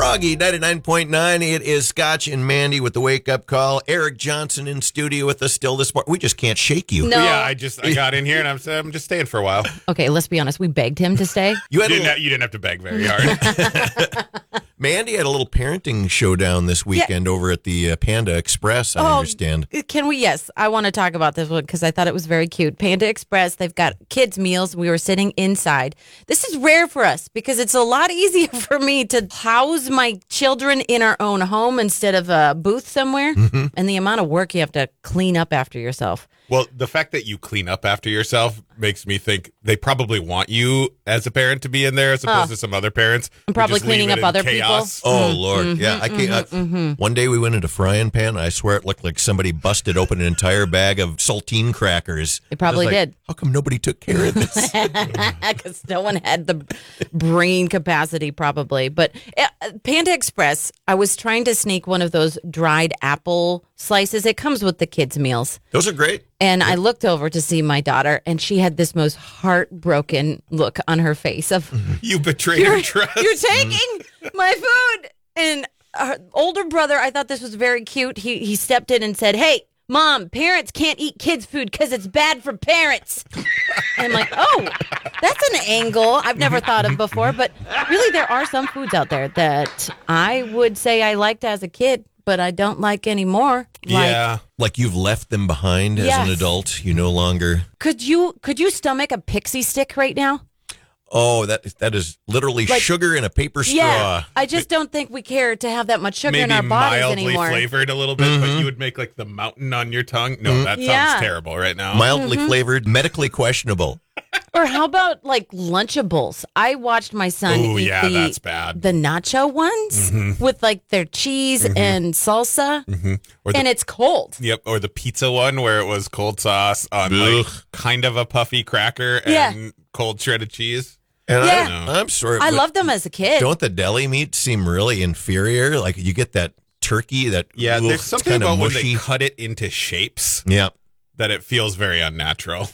Froggy 99.9. It is Scotch and Mandy with the wake-up call. Eric Johnson in studio with us still this morning. We just can't shake you. No. Yeah, I got in here and I'm just staying for a while. Okay, let's be honest. We begged him to stay. You didn't have to beg very hard. Mandy had a little parenting showdown this weekend over at the Panda Express, I understand. Can we? Yes, I want to talk about this one because I thought it was very cute. Panda Express, they've got kids' meals. We were sitting inside. This is rare for us because it's a lot easier for me to house my children in our own home instead of a booth somewhere. Mm-hmm. And the amount of work you have to clean up after yourself. Well, the fact that you clean up after yourself makes me think they probably want you as a parent to be in there as opposed to some other parents. I'm probably cleaning up other chaos. people. Oh, Lord. Yeah. I can't. One day we went into Frying Pan. I swear it looked like somebody busted open an entire bag of saltine crackers. It probably did. How come nobody took care of this? Because no one had the brain capacity, probably. But Panda Express, I was trying to sneak one of those dried apple slices. It comes with the kids' meals. Those are great. And I looked over to see my daughter, and she had this most heartbroken look on her face of, You betrayed her trust. You're taking my food. And her older brother, I thought this was very cute. He stepped in and said, hey, Mom, parents can't eat kids' food because it's bad for parents. And I'm like, oh, that's an angle I've never thought of before. But really, there are some foods out there that I would say I liked as a kid, but I don't like anymore. Yeah. Like you've left them behind as an adult. You no longer. Could you stomach a pixie stick right now? Oh, that is literally sugar in a paper straw. Yeah, I just don't think we care to have that much sugar in our bodies mildly anymore. Flavored a little bit, but you would make like the mountain on your tongue. No, that sounds terrible right now. Mildly flavored, medically questionable. Or how about like Lunchables? I watched my son eat that's bad. the nacho ones with like their cheese and salsa, and it's cold. Yep, or the pizza one where it was cold sauce on like kind of a puffy cracker and cold shredded cheese. And I'm sorry. I loved them as a kid. Don't the deli meats seem really inferior? Like you get that turkey that there's something about mushy. when they cut it into shapes that it feels very unnatural.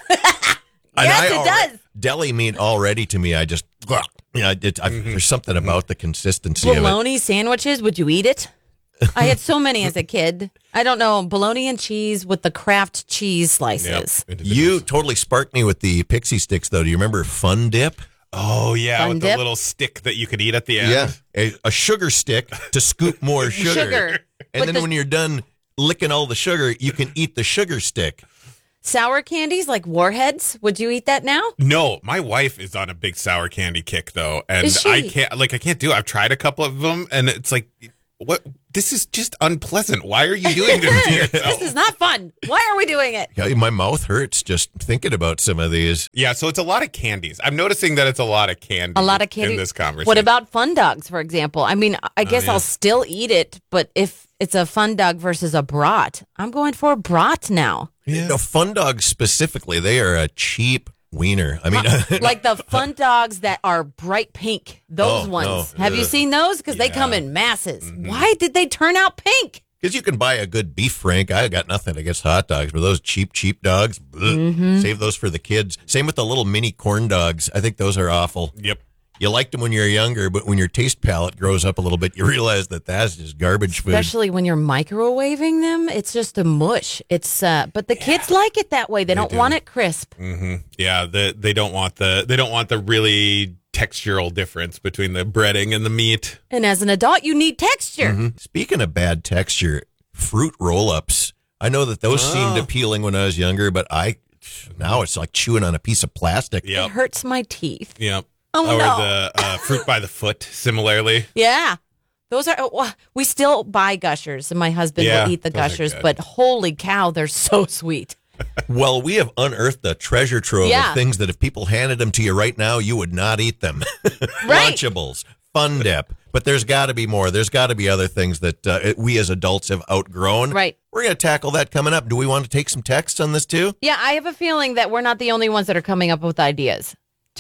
Yes, it does. Deli meat already to me, I just there's something about the consistency of it. Bologna sandwiches, would you eat it? I had so many as a kid. I don't know, bologna and cheese with the Kraft cheese slices. Yep, you totally sparked me with the pixie sticks, though. Do you remember Fun Dip? Oh, yeah, Fun with Dip? the little stick that you could eat at the end. Yeah, a sugar stick to scoop more sugar. And then when you're done licking all the sugar, you can eat the sugar stick. Sour candies like Warheads, would you eat that now? No, my wife is on a big sour candy kick, though. And Is she? I can't do it. I've tried a couple of them, and it's like, what? This is just unpleasant. Why are you doing this to yourself? This is not fun. Why are we doing it? Yeah, my mouth hurts just thinking about some of these. Yeah, so it's a lot of candies. I'm noticing that it's a lot of candy. In this conversation. What about Fun Dogs, for example? I mean, I guess I'll still eat it, but if it's a Fun Dog versus a brat, I'm going for a brat now. Yeah. No, Fun Dogs specifically, they are a cheap wiener. I mean, like the Fun Dogs that are bright pink, those ones. No. Have you seen those? Because they come in masses. Why did they turn out pink? Because you can buy a good beef frank. I got nothing against hot dogs, but those cheap dogs, save those for the kids. Same with the little mini corn dogs. I think those are awful. Yep. You liked them when you were younger, but when your taste palate grows up a little bit, you realize that that's just garbage food. Especially when you're microwaving them, it's just a mush. It's but the kids like it that way. They don't want it crisp. Mm-hmm. Yeah, they don't want the really textural difference between the breading and the meat. And as an adult, you need texture. Mm-hmm. Speaking of bad texture, fruit roll-ups. I know that those seemed appealing when I was younger, but now it's like chewing on a piece of plastic. Yep. It hurts my teeth. Yep. Oh, or no. the fruit by the foot, similarly. Yeah. Those are, we still buy Gushers, and my husband will eat the Gushers, but holy cow, they're so sweet. Well, we have unearthed a treasure trove of things that if people handed them to you right now, you would not eat them. Right. Lunchables, Fun Dip. But there's got to be more. There's got to be other things that we as adults have outgrown. Right. We're going to tackle that coming up. Do we want to take some texts on this too? Yeah, I have a feeling that we're not the only ones that are coming up with ideas.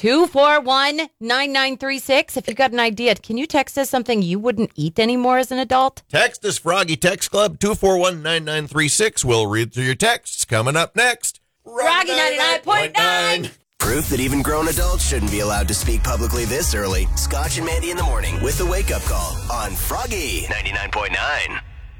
241-9936. If you got an idea, can you text us something you wouldn't eat anymore as an adult? Text us, Froggy Text Club, 241-9936. We'll read through your texts. Coming up next, Froggy 99.9. Proof that even grown adults shouldn't be allowed to speak publicly this early. Scotch and Mandy in the morning with the Wake Up Call on Froggy 99.9.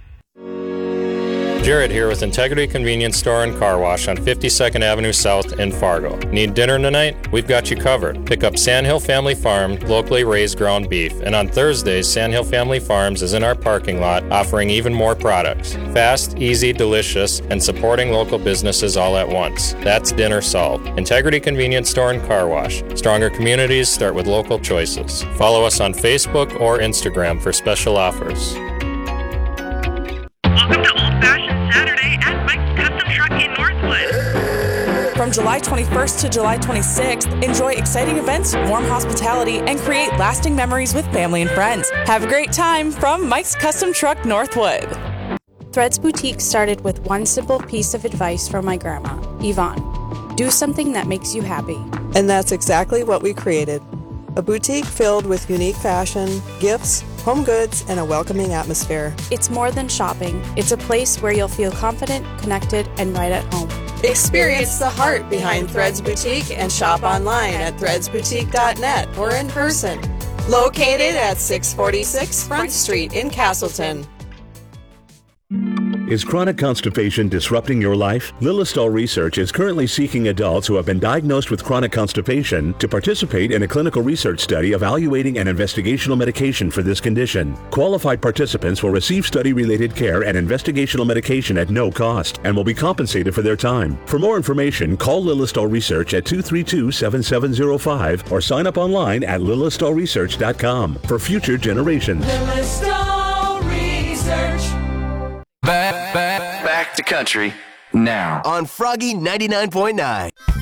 Jared here with Integrity Convenience Store and Car Wash on 52nd Avenue South in Fargo. Need dinner tonight? We've got you covered. Pick up Sandhill Family Farm, locally raised ground beef. And on Thursdays, Sandhill Family Farms is in our parking lot offering even more products. Fast, easy, delicious, and supporting local businesses all at once. That's dinner solved. Integrity Convenience Store and Car Wash. Stronger communities start with local choices. Follow us on Facebook or Instagram for special offers. Welcome to Old Fashioned Saturday at Mike's Custom Truck in Northwood. From July 21st to July 26th, enjoy exciting events, warm hospitality, and create lasting memories with family and friends. Have a great time from Mike's Custom Truck Northwood. Threads Boutique started with one simple piece of advice from my grandma, Yvonne. Do something that makes you happy. And that's exactly what we created. A boutique filled with unique fashion, gifts, home goods, and a welcoming atmosphere. It's more than shopping. It's a place where you'll feel confident, connected, and right at home. Experience the heart behind Threads Boutique and shop online at threadsboutique.net or in person. Located at 646 Front Street in Castleton. Is chronic constipation disrupting your life? Lilistol Research is currently seeking adults who have been diagnosed with chronic constipation to participate in a clinical research study evaluating an investigational medication for this condition. Qualified participants will receive study-related care and investigational medication at no cost and will be compensated for their time. For more information, call Lilistol Research at 232-7705 or sign up online at lilistolresearch.com for future generations. Lilistol Research. Back to country now on Froggy 99.9.